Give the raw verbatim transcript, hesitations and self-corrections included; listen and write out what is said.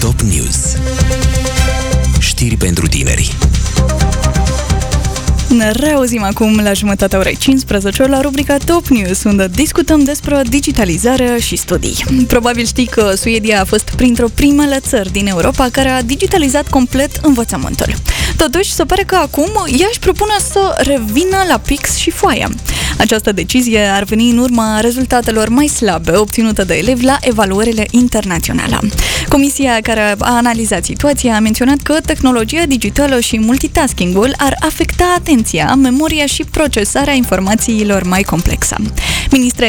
Top News. Știri pentru tineri. Ne reauzim acum la jumătatea orei cincisprezece la rubrica Top News, unde discutăm despre digitalizare și studii. Probabil știi că Suedia a fost printre primele țări din Europa care a digitalizat complet învățământul. Totuși, se pare că acum ea își propune să revină la pix și foaia. Această decizie ar veni în urma rezultatelor mai slabe obținute de elevi la evaluările internaționale. Comisia care a analizat situația a menționat că tehnologia digitală și multitasking-ul ar afecta atenția, memoria și procesarea informațiilor mai complexe. Ministra